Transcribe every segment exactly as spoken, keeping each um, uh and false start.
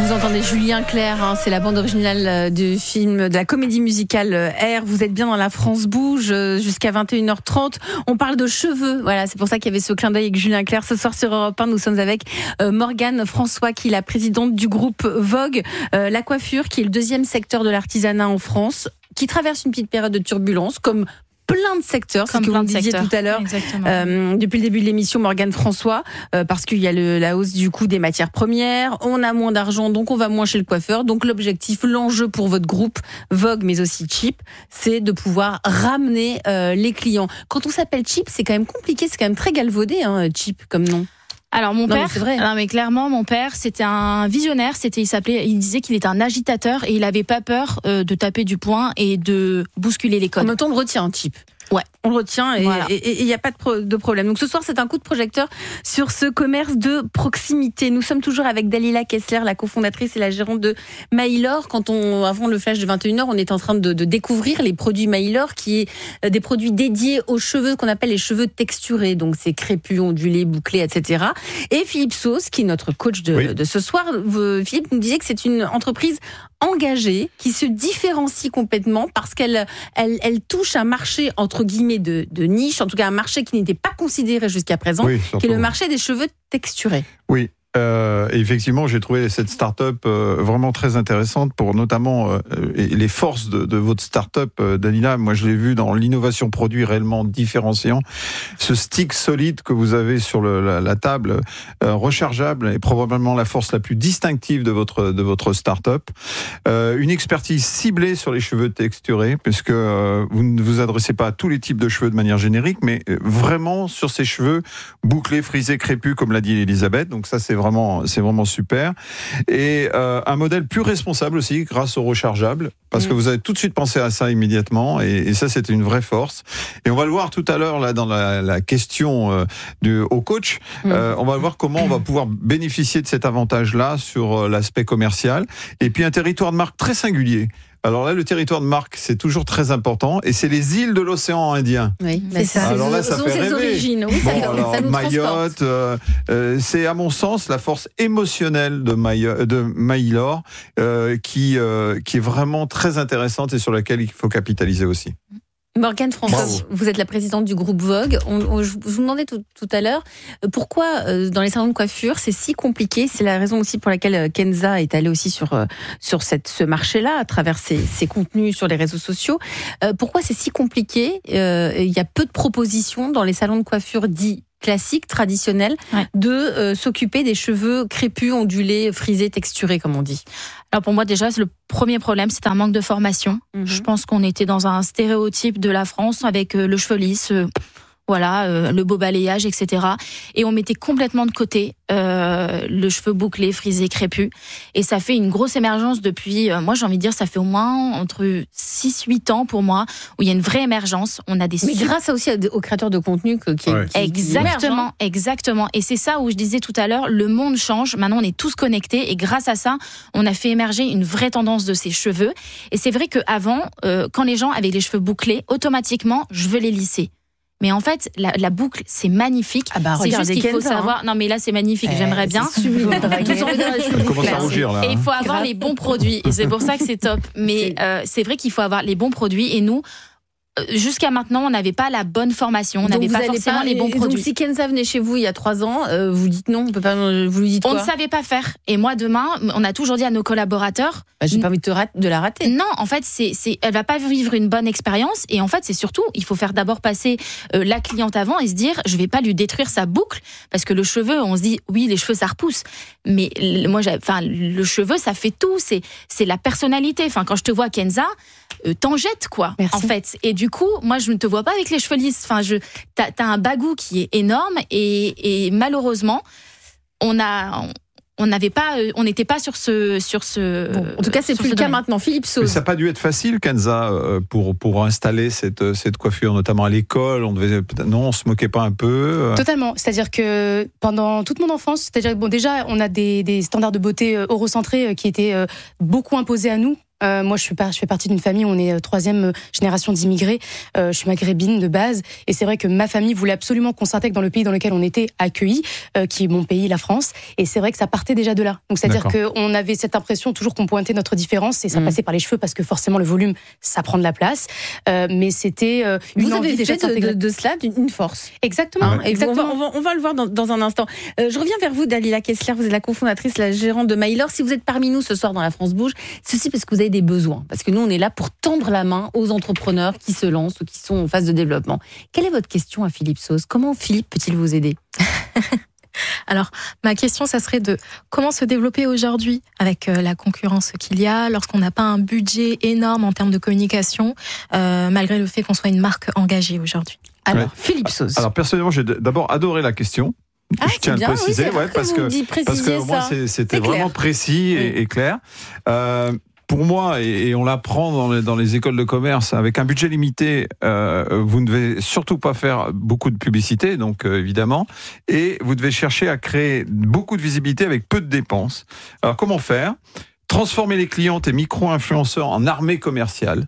Vous entendez Julien Clerc, hein, c'est la bande originale du film, de la comédie musicale R. Vous êtes bien dans La France bouge jusqu'à vingt et une heures trente. On parle de cheveux, voilà, c'est pour ça qu'il y avait ce clin d'œil avec Julien Clerc. Ce soir sur Europe un, nous sommes avec euh, Morgane François, qui est la présidente du groupe Vogue, euh, la coiffure, qui est le deuxième secteur de l'artisanat en France, qui traverse une petite période de turbulence, comme plein de secteurs, c'est ce que vous disiez tout à l'heure, euh, depuis le début de l'émission, Morgane François, euh, parce qu'il y a le, la hausse du coût des matières premières, on a moins d'argent, donc on va moins chez le coiffeur. Donc l'objectif, l'enjeu pour votre groupe Vogue, mais aussi Cheap, c'est de pouvoir ramener euh, les clients. Quand on s'appelle Cheap, c'est quand même compliqué, c'est quand même très galvaudé, hein, Cheap comme nom. Alors mon non, père, mais c'est vrai. Non, mais clairement mon père c'était un visionnaire, c'était il s'appelait, il disait qu'il était un agitateur et il avait pas peur euh, de taper du poing et de bousculer les codes. En même temps, on le retient, un Cheap. Ouais. On le retient et il voilà. n'y a pas de, pro, de problème. Donc ce soir, c'est un coup de projecteur sur ce commerce de proximité. Nous sommes toujours avec Dalila Kessler, la cofondatrice et la gérante de Maïlor. Quand on, avant le flash de vingt et une heures, on est en train de, de découvrir les produits Maïlor, qui est des produits dédiés aux cheveux qu'on appelle les cheveux texturés. Donc c'est crépus, ondulés, bouclés, et cetera. Et Philippe Sauce, qui est notre coach de, oui. de ce soir, Philippe nous disait que c'est une entreprise engagée, qui se différencie complètement parce qu'elle elle, elle touche un marché entre guillemets de, de niche, en tout cas un marché qui n'était pas considéré jusqu'à présent, oui, qui est le marché des cheveux texturés. Oui. Euh, effectivement, j'ai trouvé cette start-up euh, vraiment très intéressante pour notamment euh, les forces de, de votre start-up, euh, Dalila. Moi, je l'ai vu dans l'innovation produit réellement différenciant. Ce stick solide que vous avez sur le, la, la table, euh, rechargeable, est probablement la force la plus distinctive de votre de votre start-up. Euh, une expertise ciblée sur les cheveux texturés, puisque euh, vous ne vous adressez pas à tous les types de cheveux de manière générique, mais vraiment sur ces cheveux bouclés, frisés, crépus, comme l'a dit Elisabeth. Donc ça, c'est vraiment c'est vraiment super. Et euh, un modèle plus responsable aussi, grâce au rechargeable, parce mmh. que vous avez tout de suite pensé à ça immédiatement, et, et ça, c'était une vraie force. Et on va le voir tout à l'heure là dans la, la question euh, du, au coach. Mmh. Euh, on va voir comment on va pouvoir bénéficier de cet avantage-là sur euh, l'aspect commercial. Et puis un territoire de marque très singulier. Alors là, le territoire de marque, c'est toujours très important, et c'est les îles de l'océan Indien. Oui, c'est ça. Alors là, ça ce fait sont ses rêver. origines. Oui, bon, ça, alors, ça nous Mayotte, euh, euh, c'est à mon sens la force émotionnelle de, Mayo- de Maïlor, euh, qui euh, qui est vraiment très intéressante et sur laquelle il faut capitaliser aussi. Morgane François, Bravo. Vous êtes la présidente du groupe Vogue. On, on, je vous demandais tout, tout à l'heure pourquoi euh, dans les salons de coiffure c'est si compliqué. C'est la raison aussi pour laquelle Kenza est allée aussi sur, euh, sur cette, ce marché-là à travers ses, ses contenus sur les réseaux sociaux. Euh, pourquoi c'est si compliqué ? euh, Il y a peu de propositions dans les salons de coiffure dits classiques, traditionnels, ouais. de euh, s'occuper des cheveux crépus, ondulés, frisés, texturés, comme on dit. Alors pour moi déjà, le premier problème, c'est un manque de formation. Mm-hmm. Je pense qu'on était dans un stéréotype de la France avec euh, le cheveu lisse, euh, voilà, euh, le beau balayage, et cetera. Et on mettait complètement de côté euh, le cheveu bouclé, frisé, crépus. Et ça fait une grosse émergence depuis, euh, moi j'ai envie de dire, ça fait au moins entre six huit ans pour moi, où il y a une vraie émergence. On a des Mais super... grâce aussi aux créateurs de contenu que, qui, ouais. qui Exactement, qui exactement. Et c'est ça où je disais tout à l'heure, le monde change. Maintenant, on est tous connectés. Et grâce à ça, on a fait émerger une vraie tendance de ces cheveux. Et c'est vrai qu'avant, euh, quand les gens avaient les cheveux bouclés, automatiquement, je veux les lisser. Mais en fait, la, la boucle, c'est magnifique. Ah bah, c'est juste qu'il faut Kenza, savoir. Hein. Non, mais là, c'est magnifique. Eh, J'aimerais bien. On commence à rougir là. Et il faut avoir les bons produits. Et c'est pour ça que c'est top. Mais c'est, euh, c'est vrai qu'il faut avoir les bons produits. Et nous, jusqu'à maintenant, on n'avait pas la bonne formation, on n'avait pas forcément pas, les bons produits. Donc si Kenza venait chez vous il y a trois ans, euh, vous dites non, on peut pas, vous lui dites quoi ? On ne savait pas faire. Et moi, demain, on a toujours dit à nos collaborateurs... Bah, j'ai pas envie de, te rat- de la rater. Non, en fait, c'est, c'est, elle va pas vivre une bonne expérience. Et en fait, c'est surtout, il faut faire d'abord passer euh, la cliente avant et se dire, je vais pas lui détruire sa boucle. Parce que le cheveu, on se dit, oui, les cheveux, ça repousse. Mais moi, enfin, le cheveu, ça fait tout. C'est, c'est la personnalité. Enfin, quand je te vois, Kenza, euh, t'en jettes, quoi. Merci. En fait. Et du coup, moi, je ne te vois pas avec les cheveux lisses. Enfin, je, t'as, t'as un bagou qui est énorme et, et malheureusement, on a, on, on n'avait pas, on n'était pas sur ce, sur ce. Bon, en tout cas, c'est plus le cas maintenant. Philippe Sauce. Mais ça n'a pas dû être facile, Kenza, pour pour installer cette cette coiffure, notamment à l'école. On devait, non, on se moquait pas un peu. Totalement. C'est-à-dire que pendant toute mon enfance, c'est-à-dire bon, déjà, on a des des standards de beauté eurocentrés qui étaient beaucoup imposés à nous. Euh, moi, je, suis pas, je fais partie d'une famille où on est euh, troisième génération d'immigrés. Euh, je suis maghrébine de base. Et c'est vrai que ma famille voulait absolument qu'on s'intègre dans le pays dans lequel on était accueillis, euh, qui est mon pays, la France. Et c'est vrai que ça partait déjà de là. Donc, c'est-à-dire D'accord. qu'on avait cette impression toujours qu'on pointait notre différence et ça mmh. passait par les cheveux parce que forcément, le volume, ça prend de la place. Euh, mais c'était euh, une Vous envie avez déjà fait de, de, de cela une force. Exactement. Hein, exactement. On va, on, va, on va le voir dans, dans un instant. Euh, je reviens vers vous, Dalila Kessler. Vous êtes la cofondatrice, la gérante de Mailor. Si vous êtes parmi nous ce soir dans la France Bouge, ceci parce que vous avez des besoins. Parce que nous, on est là pour tendre la main aux entrepreneurs qui se lancent ou qui sont en phase de développement. Quelle est votre question à Philippe Sauce ? Comment Philippe peut-il vous aider ? Alors, ma question, ça serait de comment se développer aujourd'hui avec euh, la concurrence qu'il y a, lorsqu'on n'a pas un budget énorme en termes de communication, euh, malgré le fait qu'on soit une marque engagée aujourd'hui. Alors, ouais. Philippe Sauce. Alors, personnellement, j'ai d'abord adoré la question. Ah, je tiens bien, à le préciser, oui, ouais, parce que, que parce que moi, c'est, c'était c'est vraiment précis et, oui. et clair. Euh, Pour moi, et on l'apprend dans les, dans les écoles de commerce, avec un budget limité, euh, vous ne devez surtout pas faire beaucoup de publicité, donc euh, évidemment, et vous devez chercher à créer beaucoup de visibilité avec peu de dépenses. Alors comment faire ? Transformer les clientes et micro-influenceurs en armée commerciale.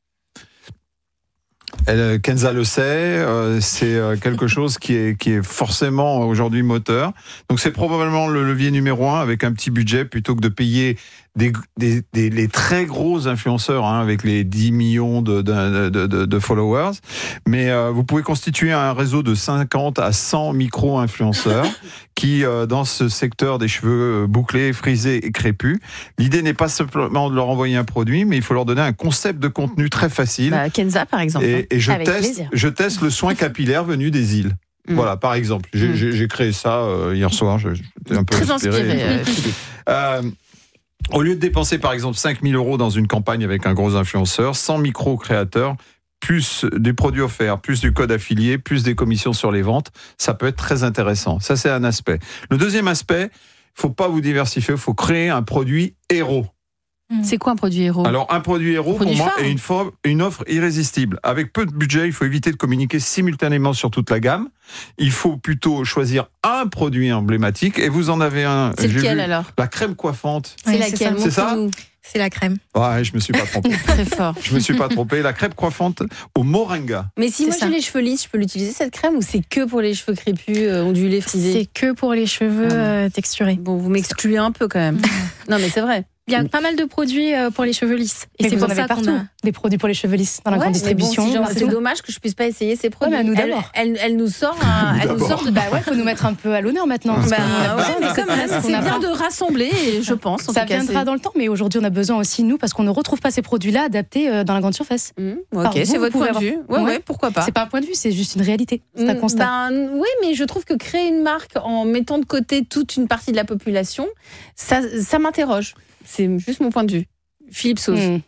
Elle, Kenza le sait, euh, c'est quelque chose qui est, qui est forcément aujourd'hui moteur. Donc c'est probablement le levier numéro un avec un petit budget plutôt que de payer des, des, des les très gros influenceurs hein, avec les dix millions de, de, de, de, de followers. Mais euh, vous pouvez constituer un réseau de cinquante à cent micro-influenceurs qui, euh, dans ce secteur des cheveux bouclés, frisés et crépus, l'idée n'est pas simplement de leur envoyer un produit, mais il faut leur donner un concept de contenu très facile. Bah, Kenza, par exemple. Et, et je, Avec teste, plaisir. je teste le soin capillaire venu des îles. Mmh. Voilà, par exemple. J'ai, mmh. j'ai, j'ai créé ça euh, hier soir. J'étais un peu très inspiré. inspiré. Euh, euh, au lieu de dépenser, par exemple, cinq mille euros dans une campagne avec un gros influenceur, cent micro-créateurs, plus des produits offerts, plus du code affilié, plus des commissions sur les ventes, ça peut être très intéressant. Ça, c'est un aspect. Le deuxième aspect, il ne faut pas vous diversifier, il faut créer un produit héros. C'est quoi un produit héros ? Alors, un produit héros, produit pour moi, phare. est une, for- une offre irrésistible. Avec peu de budget, il faut éviter de communiquer simultanément sur toute la gamme. Il faut plutôt choisir un produit emblématique. Et vous en avez un. C'est j'ai lequel vu, alors ? La crème coiffante. C'est Oui, laquelle ? C'est ça Montre-nous. C'est la crème. Ouais, je me suis pas trompé. Très fort. Je me suis pas trompé. La crème coiffante au moringa. Mais si C'est moi ça. j'ai les cheveux lisses, je peux l'utiliser cette crème ou c'est que pour les cheveux crépus, euh, ondulés, frisés ? C'est que pour les cheveux euh, texturés. Bon, vous m'excluez un peu quand même. Non, mais c'est vrai. Il y a pas mal de produits euh, pour les cheveux lisses. Et Et c'est vous en pour avez ça qu'on partout. a... Des produits pour les cheveux lisses dans la Ouais, grande mais distribution. bon, si genre, partout. c'est dommage que je puisse pas essayer ces produits. Ouais, mais à nous elle, d'abord. elle, elle nous sort un, elle nous D'abord. sort de- Bah ouais, faut nous mettre un peu à l'honneur maintenant. parce Bah, qu'on a ouais, besoin mais de comme cette place c'est qu'on a bien pas. de rassembler, et je pense. En Ça tout cas, viendra c'est... dans le temps, mais aujourd'hui on a besoin aussi nous parce qu'on ne retrouve pas ces produits-là adaptés euh, dans la grande surface. Mmh, Par ok, vous, c'est vous votre pouvez point de avoir- vue. Ouais, Ouais. ouais, pourquoi pas. C'est pas un point de vue, c'est juste une réalité, c'est un Mm, constat. Ben, oui, mais je trouve que créer une marque en mettant de côté toute une partie de la population, ça, ça m'interroge. C'est juste mon point de vue. Philippe Sauce. Mm.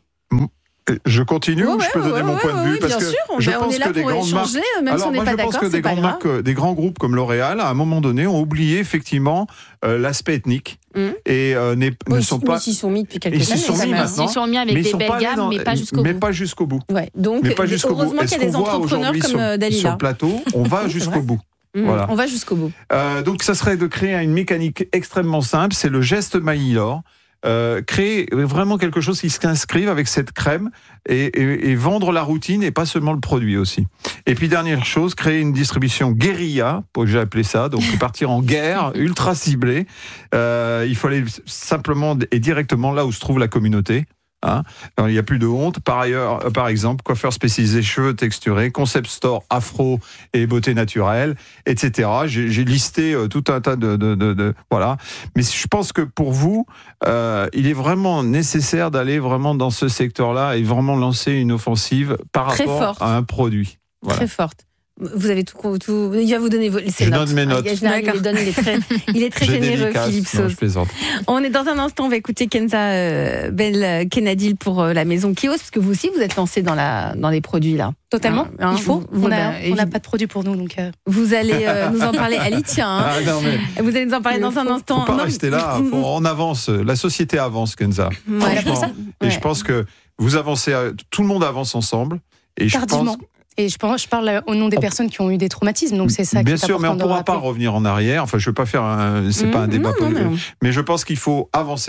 Je continue Ouais, ou je peux ouais, donner ouais, mon ouais, point de vue ouais, parce bien que sûr, on, je ben, on pense est là que des pour grandes marques. échanger, même Alors si on n'est moi, pas je pense d'accord, que c'est des pas grandes grave. marques, euh, des grands groupes comme L'Oréal, à un moment donné, ont oublié effectivement euh, l'aspect ethnique Mmh. et euh, n'est- ne Bon, sont ils- pas. Ils s'y sont mis depuis quelques Ils s'y années. sont quand mis même. maintenant. Ils sont mis avec mais ils des sont belles pas allés gammes, dans- mais pas jusqu'au mais bout. pas jusqu'au bout. Ouais, donc, Mais pas jusqu'au bout. heureusement Est-ce qu'il y a des qu'on voit entrepreneurs aujourd'hui comme sur, euh, sur Dalila. le plateau, on va C'est jusqu'au vrai. bout. Mmh, Voilà. On va jusqu'au bout. Euh, donc, ça serait de créer une mécanique extrêmement simple. C'est le geste Maillor. Euh, créer vraiment quelque chose qui s'inscrive avec cette crème et, et, et vendre la routine et pas seulement le produit aussi. Et puis dernière chose, créer une distribution guérilla, pour que j'ai appelé ça, donc partir en guerre ultra ciblée. Euh, il faut aller simplement et directement là où se trouve la communauté. Hein. Alors, il n'y a plus de honte. Par ailleurs, euh, par exemple, coiffeur spécialisé cheveux texturés, concept store afro et beauté naturelle, et cetera. J'ai, j'ai listé euh, tout un tas de, de, de, de voilà. Mais je pense que pour vous, euh, il est vraiment nécessaire d'aller vraiment dans ce secteur-là et vraiment lancer une offensive par Très rapport forte. à un produit. Voilà. Très forte. Vous avez tout, tout. Il va vous donner vos, ses Je notes. donne mes notes. En général, il les donne, il est très, il est très J'ai généreux, dédicace. Philippe Non, Sauce. je plaisante. On est dans un instant, on va écouter Kenza euh, Bel Kenadil pour euh, la maison Kios, parce que vous aussi, vous êtes lancé dans, la, dans les produits là. Totalement, Hein, il faut. vous- on n'a ben, on n'a évi- pas de produit pour nous, donc. euh, Vous allez euh, nous en parler. Elle y tient. Hein. Ah, non, mais Vous allez nous en parler Mais dans un faut- instant. faut pas Non, rester là. Faut, on avance. La société avance, Kenza. Ouais. Voilà, Franchement. pour ça. Et Ouais. je pense que vous avancez, à- tout le monde avance ensemble. Et je Tardivement. pense, Et je pense, je parle au nom des On- personnes qui ont eu des traumatismes, donc c'est ça. bien qui est sûr, mais on ne important de pourra pas rappeler. revenir en arrière. Enfin, je ne veux pas faire un, c'est Mmh, pas un débat non, non, politique. mais- Mais je pense qu'il faut avancer.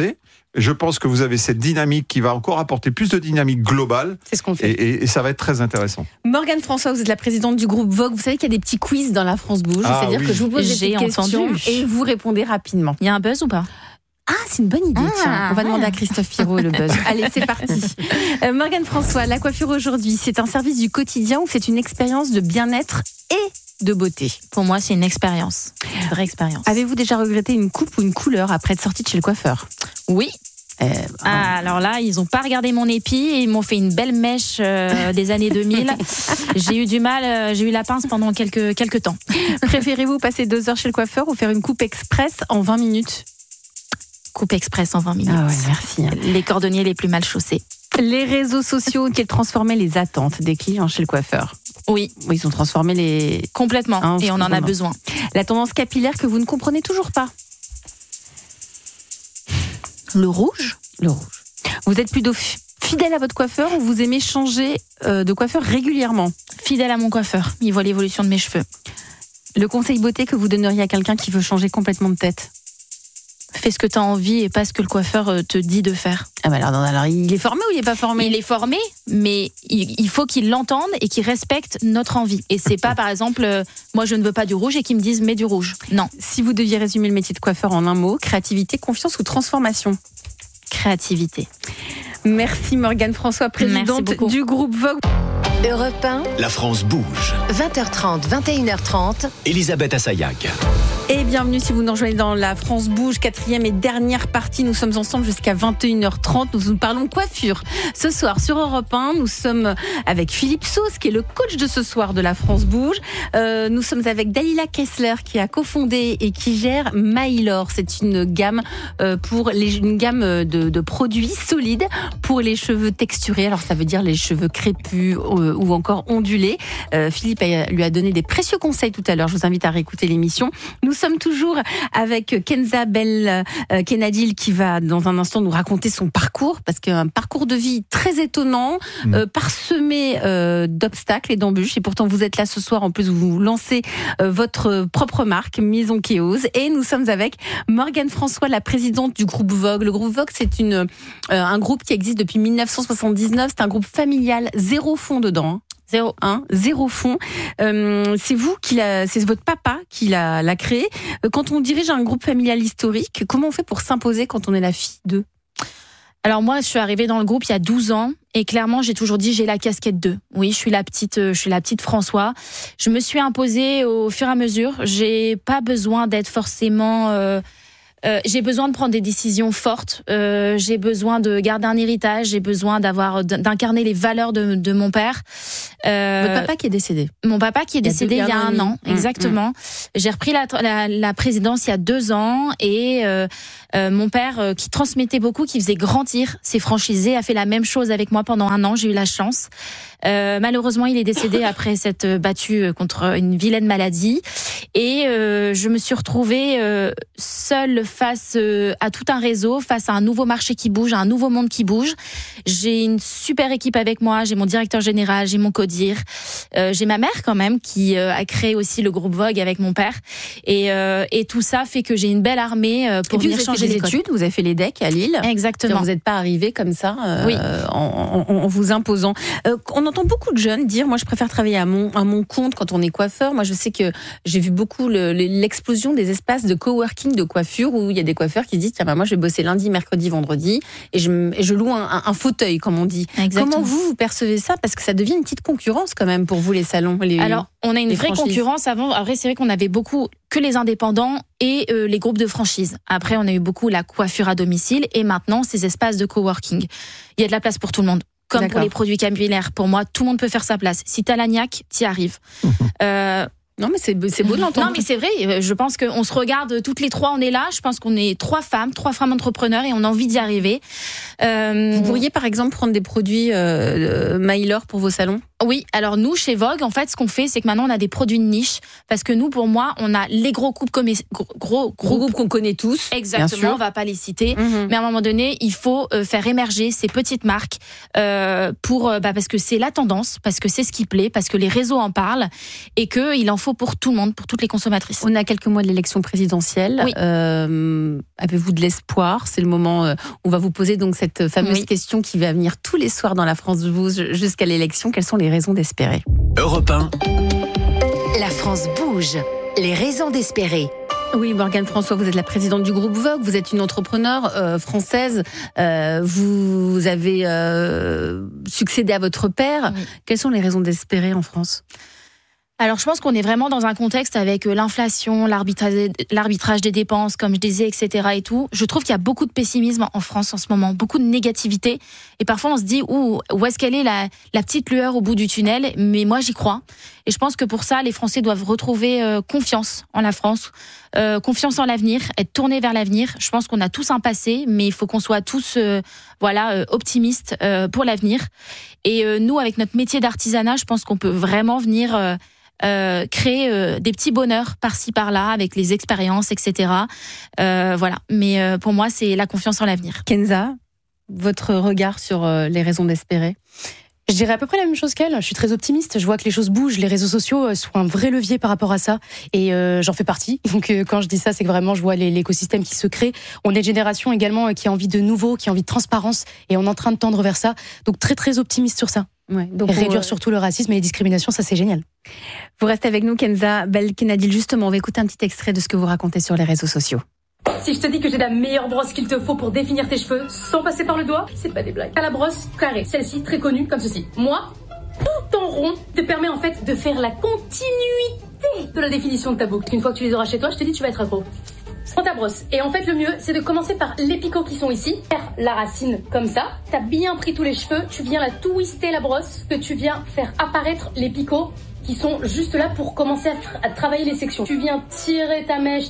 Je pense que vous avez cette dynamique qui va encore apporter plus de dynamique globale. C'est ce qu'on fait. Et, et, et ça va être très intéressant. Morgane François, vous êtes la présidente du groupe Vogue. Vous savez qu'il y a des petits quiz dans la France Bouge. Ah, C'est-à-dire oui. que je vous pose des J'ai petites questions entendu. et vous répondez rapidement. Il y a un buzz ou pas? Ah, c'est une bonne idée, Ah, tiens. On va ouais. demander à Christophe Pirot le buzz. Allez, c'est parti. Euh, Morgane François, la coiffure aujourd'hui, c'est un service du quotidien ou c'est une expérience de bien-être et de beauté? Pour moi, c'est une expérience. Une vraie expérience. Avez-vous déjà regretté une coupe ou une couleur après être sortie de chez le coiffeur? Oui. Euh, Ah, alors là, ils n'ont pas regardé mon épi et ils m'ont fait une belle mèche euh, des années deux mille. J'ai eu du mal, euh, j'ai eu la pince pendant quelques, quelques temps. Préférez-vous passer deux heures chez le coiffeur ou faire une coupe express en vingt minutes? Coupe express en vingt minutes. Ah ouais, merci. Les cordonniers les plus mal chaussés. Les réseaux sociaux ont-ils transformé les attentes des clients chez le coiffeur? Oui, Ils ont transformé les... complètement. Ah, et on en a vraiment. besoin. La tendance capillaire que vous ne comprenez toujours pas? Le rouge? Le rouge. Vous êtes plutôt f- fidèle à votre coiffeur ou vous aimez changer euh, de coiffeur régulièrement? Fidèle à mon coiffeur. Il voit l'évolution de mes cheveux. Le conseil beauté que vous donneriez à quelqu'un qui veut changer complètement de tête? Fais ce que tu as envie et pas ce que le coiffeur euh, te dit de faire. Ah bah alors, non, alors, il est formé ou il n'est pas formé? Il est formé, mais il, il faut qu'il l'entende et qu'il respecte notre envie. Et c'est pas, par exemple, euh, moi je ne veux pas du rouge et qu'il me dise mets du rouge. Non. Si vous deviez résumer le métier de coiffeur en un mot, créativité, confiance ou transformation? Créativité. Merci Morgane François, présidente Merci beaucoup. du groupe Vogue. Europe un, La France bouge. vingt heures trente, vingt et une heures trente. Elisabeth Assayag. Et bienvenue si vous nous rejoignez dans la France Bouge, quatrième et dernière partie. Nous sommes ensemble jusqu'à vingt et une heures trente. Nous nous parlons coiffure. Ce soir sur Europe un, nous sommes avec Philippe Sauce, qui est le coach de ce soir de la France Bouge. Euh, nous sommes avec Dalila Kessler, qui a cofondé et qui gère Maïlor. C'est une gamme euh, pour les, une gamme de, de produits solides pour les cheveux texturés. Alors ça veut dire les cheveux crépus euh, ou encore ondulés. Euh, Philippe a, lui a donné des précieux conseils tout à l'heure. Je vous invite à réécouter l'émission. Nous sommes toujours avec Kenza Bel euh, Kenadil qui va dans un instant nous raconter son parcours, parce qu'un parcours de vie très étonnant, Mmh. euh, parsemé euh, d'obstacles et d'embûches. Et pourtant, vous êtes là ce soir. En plus, vous lancez euh, votre propre marque, Maison Kéose. Et nous sommes avec Morgane François, la présidente du groupe Vogue. Le groupe Vogue, c'est une, euh, un groupe qui existe depuis dix-neuf cent soixante-dix-neuf. C'est un groupe familial, zéro fond dedans. Hein. Zéro, hein, zéro fond. Euh, c'est vous qui l'a, c'est votre papa qui l'a, l'a créé. Quand on dirige un groupe familial historique, comment on fait pour s'imposer quand on est la fille d'eux? Alors moi, je suis arrivée dans le groupe il y a douze ans et clairement, j'ai toujours dit j'ai la casquette d'eux. Oui, je suis la petite, euh, je suis la petite François. Je me suis imposée au fur et à mesure. J'ai pas besoin d'être forcément. Euh, Euh, j'ai besoin de prendre des décisions fortes. Euh, j'ai besoin de garder un héritage. J'ai besoin d'avoir d'incarner les valeurs de, de mon père. Euh, Votre papa qui est décédé. Mon papa qui est décédé il y a, il y a un an, mmh, exactement. Mmh. J'ai repris la, la, la présidence il y a deux ans et euh, euh, mon père euh, qui transmettait beaucoup, qui faisait grandir ses franchisés, a fait la même chose avec moi pendant un an. J'ai eu la chance. Euh, malheureusement, il est décédé après s'être battu contre une vilaine maladie et euh, je me suis retrouvée euh, seule face euh, à tout un réseau, face à un nouveau marché qui bouge, à un nouveau monde qui bouge. J'ai une super équipe avec moi, j'ai mon directeur général, j'ai mon codir, euh, j'ai ma mère quand même qui euh, a créé aussi le groupe Vogue avec mon père et, euh, et tout ça fait que j'ai une belle armée euh, pour et puis venir vous changer avez fait les des études, vous avez fait les D E C à Lille. Exactement. Vous n'êtes pas arrivé comme ça euh, oui. en, en, en vous imposant. Euh, on entend beaucoup de jeunes dire moi je préfère travailler à mon, à mon compte quand on est coiffeur. Moi je sais que j'ai vu beaucoup le, l'explosion des espaces de coworking de coiffure où il y a des coiffeurs qui se disent tiens bah moi je vais bosser lundi, mercredi, vendredi et je, et je loue un, un, un fauteuil comme on dit. Exactement. Comment vous vous percevez ça, parce que ça devient une petite concurrence quand même pour vous les salons. Les, Alors on a une vraie franchises. concurrence avant. Après c'est vrai qu'on avait beaucoup que les indépendants et euh, les groupes de franchise. Après on a eu beaucoup la coiffure à domicile et maintenant ces espaces de coworking. Il y a de la place pour tout le monde. Comme D'accord. pour les produits capillaires, pour moi, tout le monde peut faire sa place. Si t'as la niaque, t'y arrives. Mmh. Euh, non, mais c'est, c'est beau de l'entendre. Non, mais c'est vrai. Je pense qu'on se regarde toutes les trois, on est là. Je pense qu'on est trois femmes, trois femmes entrepreneurs et on a envie d'y arriver. Euh, Vous pourriez par exemple prendre des produits euh, Mailleur pour vos salons ? Oui, alors nous, chez Vogue, en fait, ce qu'on fait, c'est que maintenant, on a des produits de niche. Parce que nous, pour moi, on a les gros groupes, comme gros, gros, gros groupes qu'on connaît tous. Exactement, on va pas les citer. Mm-hmm. Mais à un moment donné, il faut euh, faire émerger ces petites marques euh, pour, euh, bah, parce que c'est la tendance, parce que c'est ce qui plaît, parce que les réseaux en parlent et qu'il en faut pour tout le monde, pour toutes les consommatrices. On a quelques mois de l'élection présidentielle. Oui. Euh, avez-vous de l'espoir ? C'est le moment où on va vous poser donc cette fameuse oui. question qui va venir tous les soirs dans la France Bouge jusqu'à l'élection. Quelles sont les raisons d'espérer ? Europe un. La France bouge. Les raisons d'espérer. Oui, Morgane François, vous êtes la présidente du groupe Vogue, vous êtes une entrepreneure euh, française, euh, vous avez euh, succédé à votre père. Oui. Quelles sont les raisons d'espérer en France ? Alors, je pense qu'on est vraiment dans un contexte avec l'inflation, l'arbitrage, l'arbitrage des dépenses, comme je disais, et cetera et tout. Je trouve qu'il y a beaucoup de pessimisme en France en ce moment, beaucoup de négativité. Et parfois, on se dit, où, où est-ce qu'elle est la, la petite lueur au bout du tunnel ? Mais moi, j'y crois. Et je pense que pour ça, les Français doivent retrouver euh, confiance en la France, euh, confiance en l'avenir, être tournés vers l'avenir. Je pense qu'on a tous un passé, mais il faut qu'on soit tous euh, voilà, euh, optimistes euh, pour l'avenir. Et euh, nous, avec notre métier d'artisanat, je pense qu'on peut vraiment venir... Euh, Euh, créer euh, des petits bonheurs par-ci par-là avec les expériences, et cetera. Euh, voilà. Mais euh, pour moi, c'est la confiance en l'avenir. Kenza, votre regard sur euh, les raisons d'espérer ? Je dirais à peu près la même chose qu'elle. Je suis très optimiste. Je vois que les choses bougent. Les réseaux sociaux sont un vrai levier par rapport à ça. Et euh, j'en fais partie. Donc euh, quand je dis ça, c'est que vraiment, je vois les, l'écosystème qui se crée. On est une génération également qui a envie de nouveau, qui a envie de transparence. Et on est en train de tendre vers ça. Donc très, très optimiste sur ça. Ouais, donc et réduire euh... surtout le racisme et les discriminations, ça c'est génial. Vous restez avec nous, Kenza Belknadil. Justement, on va écouter un petit extrait de ce que vous racontez sur les réseaux sociaux. Si je te dis que j'ai la meilleure brosse qu'il te faut pour définir tes cheveux sans passer par le doigt, c'est pas des blagues. T'as la brosse carrée, celle-ci très connue comme ceci. Moi, tout en rond te permet en fait de faire la continuité de la définition de ta boucle. Une fois que tu les auras chez toi, je te dis tu vas être accro. Prends ta brosse. Et en fait, le mieux, c'est de commencer par les picots qui sont ici. Faire la racine comme ça. T'as bien pris tous les cheveux. Tu viens la twister la brosse. Que tu viens faire apparaître les picots qui sont juste là pour commencer à, tra- à travailler les sections. Tu viens tirer ta mèche.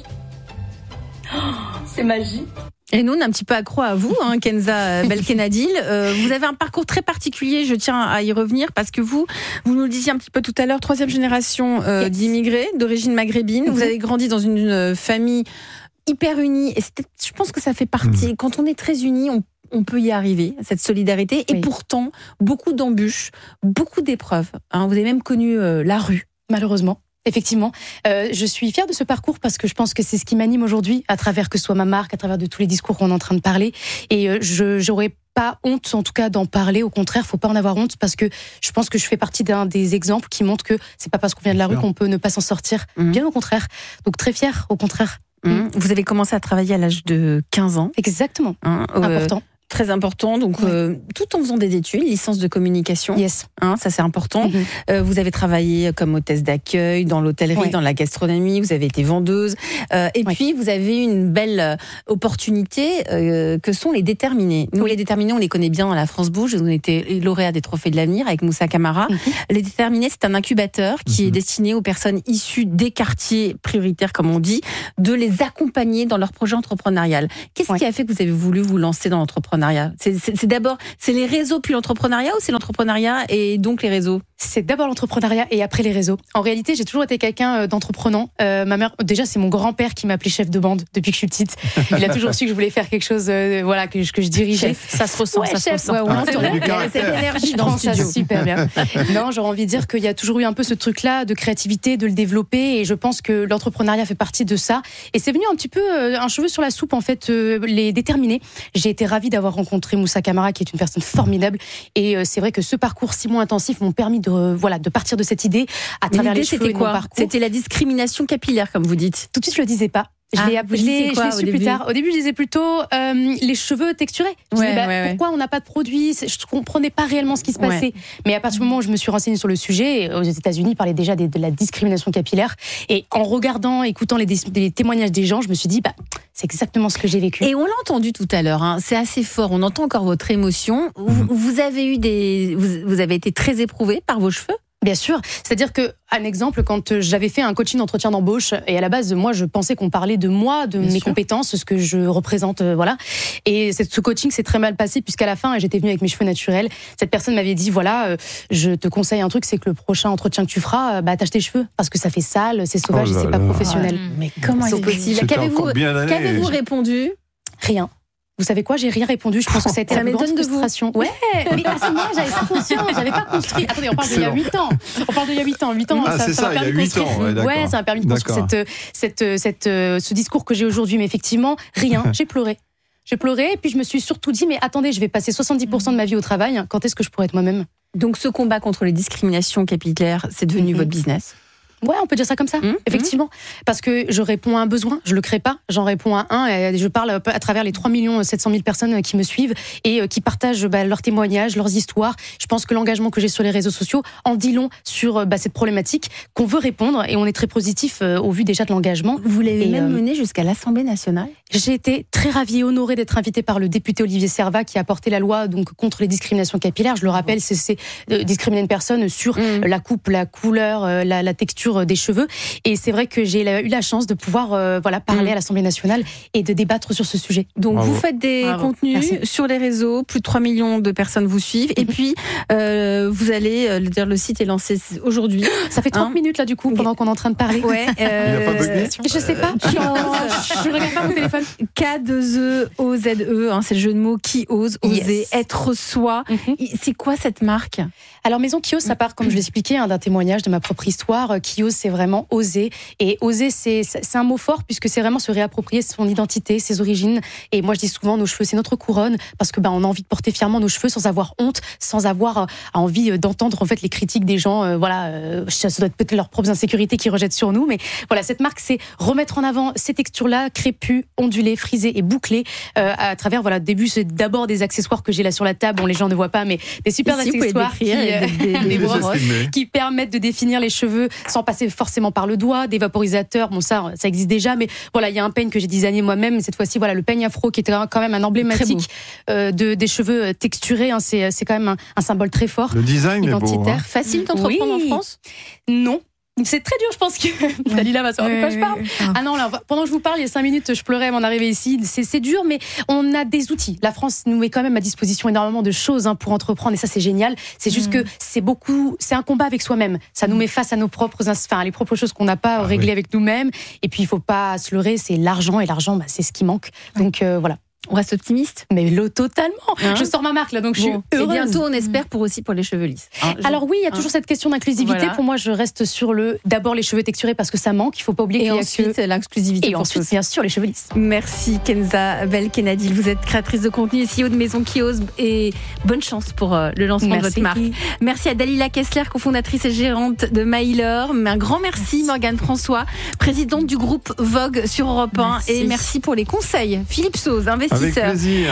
Oh, c'est magique. Et nous, on est un petit peu accro à vous, hein, Kenza Belknadil. Euh, vous avez un parcours très particulier, je tiens à y revenir, parce que vous, vous nous le disiez un petit peu tout à l'heure, troisième génération euh, yes. d'immigrés d'origine maghrébine. Mm-hmm. Vous avez grandi dans une, une famille hyper unie. Et c'était, je pense que ça fait partie. Mm. Quand on est très unis, on, on peut y arriver, cette solidarité. Et oui. pourtant, beaucoup d'embûches, beaucoup d'épreuves. Hein. Vous avez même connu euh, la rue. Malheureusement. Effectivement, euh, je suis fière de ce parcours parce que je pense que c'est ce qui m'anime aujourd'hui, à travers que ce soit ma marque, à travers de tous les discours qu'on est en train de parler. Et euh, je j'aurais pas honte, en tout cas, d'en parler. Au contraire, faut pas en avoir honte parce que je pense que je fais partie d'un des exemples qui montrent que c'est pas parce qu'on vient de la rue qu'on peut ne pas s'en sortir. Mmh. Bien au contraire. Donc très fière, au contraire. Mmh. Vous avez commencé à travailler à l'âge de quinze ans. Exactement. Hein, euh, Important. Très important, donc ouais. euh, tout en faisant des études, licence de communication. Yes. Hein, ça c'est important. Mm-hmm. Euh, vous avez travaillé comme hôtesse d'accueil, dans l'hôtellerie, ouais. dans la gastronomie, vous avez été vendeuse. Euh, et ouais. puis vous avez une belle opportunité euh, que sont les déterminés. Nous, oui. les déterminés, on les connaît bien à la France Bouge. On était lauréats des Trophées de l'Avenir avec Moussa Camara. Mm-hmm. Les déterminés, c'est un incubateur qui mm-hmm. est destiné aux personnes issues des quartiers prioritaires, comme on dit, de les accompagner dans leur projet entrepreneurial. Qu'est-ce ouais. qui a fait que vous avez voulu vous lancer dans l'entrepreneuriat ? C'est, c'est, c'est d'abord, c'est les réseaux puis l'entrepreneuriat, ou c'est l'entrepreneuriat et donc les réseaux ? C'est d'abord l'entrepreneuriat et après les réseaux. En réalité, j'ai toujours été quelqu'un d'entreprenant. Euh, ma mère, déjà, c'est mon grand-père qui m'appelait chef de bande depuis que je suis petite. Il a toujours su que je voulais faire quelque chose, euh, voilà, que je, que je dirigeais. Chef, ça se ressent, ouais, ça chef, se ressent. Ouais, ah, c'est vrai, cette énergie dans le studio. Ça super bien. Non, j'aurais envie de dire qu'il y a toujours eu un peu ce truc-là de créativité, de le développer, et je pense que l'entrepreneuriat fait partie de ça. Et c'est venu un petit peu euh, un cheveu sur la soupe, en fait, euh, les déterminés. J'ai été ravie d'avoir rencontré Moussa Camara, qui est une personne formidable. Et euh, c'est vrai que ce parcours six mois intensif m'ont permis de, euh, voilà, de partir de cette idée à travers les cheveux et mon parcours. C'était la discrimination capillaire, comme vous dites. Tout de suite, je le disais pas. Je l'ai, ah, je l'ai, je l'ai su plus tard. Au début, je disais plutôt euh, les cheveux texturés. Je ouais, disais, bah, ouais, pourquoi ouais. on n'a pas de produits ? Je comprenais pas réellement ce qui se passait. Ouais. Mais à partir du moment où je me suis renseignée sur le sujet, aux États-Unis, ils parlaient déjà de, de la discrimination capillaire. Et en regardant, écoutant les, les témoignages des gens, je me suis dit, bah, c'est exactement ce que j'ai vécu. Et on l'a entendu tout à l'heure. Hein, c'est assez fort. On entend encore votre émotion. Vous, vous avez eu des, vous, vous avez été très éprouvé par vos cheveux ? Bien sûr, c'est-à-dire que, un exemple, quand j'avais fait un coaching d'entretien d'embauche, et à la base, moi, je pensais qu'on parlait de moi, de Bien mes sûr. compétences, ce que je représente, euh, voilà. Et ce coaching s'est très mal passé, puisqu'à la fin, j'étais venue avec mes cheveux naturels. Cette personne m'avait dit, voilà, euh, je te conseille un truc, c'est que le prochain entretien que tu feras, euh, bah, attache tes cheveux, parce que ça fait sale, c'est sauvage, oh et c'est pas professionnel. Ouais. Mais comment c'est possible? Qu'avez-vous, qu'avez-vous répondu? Rien. Vous savez quoi, j'ai rien répondu. Je pense que ça a été ça la grande frustration. Ouais, mais à ce moment-là, j'avais pas conscience, j'avais pas construit. Attendez, on parle d'il y a huit ans. On parle d'il y a huit ans. huit ans, ah, ça, c'est ça, ça, m'a permis il y a huit de construire. ans. Ouais, ouais, ça m'a permis de construire cette, cette, cette, cette, ce discours que j'ai aujourd'hui. Mais effectivement, rien. J'ai pleuré. J'ai pleuré, et puis je me suis surtout dit, mais attendez, je vais passer soixante-dix pour cent de ma vie au travail. Quand est-ce que je pourrais être moi-même? Donc, ce combat contre les discriminations capillaires, c'est devenu mm-hmm. votre business? Ouais, on peut dire ça comme ça, mmh, effectivement. Mmh. Parce que je réponds à un besoin, je le crée pas, j'en réponds à un, et je parle à travers les trois millions sept cent mille personnes qui me suivent et qui partagent bah, leurs témoignages, leurs histoires. Je pense que l'engagement que j'ai sur les réseaux sociaux en dit long sur bah, cette problématique qu'on veut répondre, et on est très positif euh, au vu déjà de l'engagement. Vous l'avez et, même euh, mené jusqu'à l'Assemblée nationale? J'ai été très ravie et honorée d'être invitée par le député Olivier Servat qui a porté la loi donc contre les discriminations capillaires. Je le rappelle, mmh. c'est, c'est euh, discriminer une personne sur mmh. la coupe, la couleur, euh, la, la texture des cheveux. Et c'est vrai que j'ai eu la chance de pouvoir euh, voilà, parler mmh. à l'Assemblée nationale et de débattre sur ce sujet. Donc Bravo. Vous faites des Bravo. contenus Merci. Sur les réseaux, plus de trois millions de personnes vous suivent, mmh. et puis euh, vous allez, euh, dire, le site est lancé aujourd'hui. Ça fait trente hein minutes là du coup, pendant qu'on est en train de parler. Ouais, euh, Il n'y a pas bugué? Je sais pas, je, je regarde pas mon téléphone. K deux E O Z E, hein, c'est le jeu de mots qui ose, oser, yes. être soi. Mm-hmm. C'est quoi cette marque? Alors Maison Qui ose, ça part, comme je l'ai expliqué, hein, d'un témoignage de ma propre histoire. Qui ose, c'est vraiment oser. Et oser, c'est, c'est un mot fort, puisque c'est vraiment se réapproprier son identité, ses origines. Et moi, je dis souvent, nos cheveux, c'est notre couronne, parce que bah, on a envie de porter fièrement nos cheveux sans avoir honte, sans avoir euh, envie d'entendre en fait les critiques des gens. Euh, voilà, euh, ça doit être peut-être leurs propres insécurités qui rejettent sur nous, mais voilà, cette marque, c'est remettre en avant ces textures-là, crépues, ondulées, frisées et bouclées, euh, à travers voilà, début, c'est d'abord des accessoires que j'ai là sur la table. Bon, les gens ne voient pas, mais des super Ici, accessoires qui, euh, des, des, des brosses, qui permettent de définir les cheveux sans passer forcément par le doigt, des vaporisateurs, bon ça, ça existe déjà, mais voilà, il y a un peigne que j'ai designé moi-même, cette fois-ci, voilà, le peigne afro qui était quand même un emblématique euh, de, des cheveux texturés, hein, c'est, c'est quand même un, un symbole très fort. Le design identitaire. Est beau, hein. Facile d'entreprendre oui. en France? Non. C'est très dur, je pense que Dalila va savoir de quoi je parle. Ah non, là, pendant que je vous parle, il y a cinq minutes, je pleurais à mon arrivée ici. C'est, c'est dur, mais on a des outils. La France nous met quand même à disposition énormément de choses hein, pour entreprendre, et ça, c'est génial. C'est juste mmh. que c'est beaucoup, c'est un combat avec soi-même. Ça nous met face à nos propres, enfin, les propres choses qu'on n'a pas ah, réglées oui. avec nous-mêmes. Et puis, il faut pas se leurrer, c'est l'argent, et l'argent, bah, c'est ce qui manque. Donc euh, voilà. On reste optimiste? Mais le totalement. Hein je sors ma marque là, donc bon. Je suis heureuse. Et bientôt, on espère pour aussi pour les cheveux lisses. Hein, Alors oui, il y a toujours hein cette question d'inclusivité. Voilà. Pour moi, je reste sur le d'abord les cheveux texturés parce que ça manque. Il faut pas oublier. Et qu'il y a ensuite que... l'inclusivité. Et ensuite, tous. Bien sûr, les cheveux lisses. Merci Kenza Belknadi. Vous êtes créatrice de contenu et C E O de Maison Qui ose, et bonne chance pour le lancement merci. de votre marque. Merci à Dalila Kessler, cofondatrice et gérante de Myler. Un grand merci, merci. Morgane François, présidente du groupe Vogue sur Europe un. Merci. Et merci pour les conseils. Philippe Sauze, investisseur. Avec plaisir.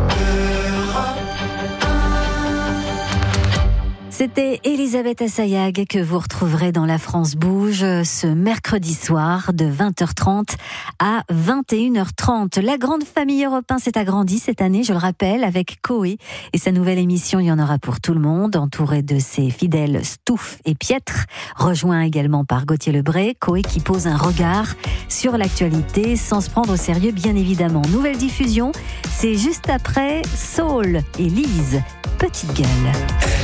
C'était Elisabeth Assayag que vous retrouverez dans La France Bouge ce mercredi soir de vingt heures trente à vingt et une heures trente. La grande famille Europe un s'est agrandie cette année, je le rappelle, avec Coé et sa nouvelle émission Il y en aura pour tout le monde, entourée de ses fidèles Stouff et Pietre, rejoint également par Gauthier Lebray. Coé qui pose un regard sur l'actualité sans se prendre au sérieux, bien évidemment. Nouvelle diffusion, c'est juste après Saul et Lise, Petite Gueule.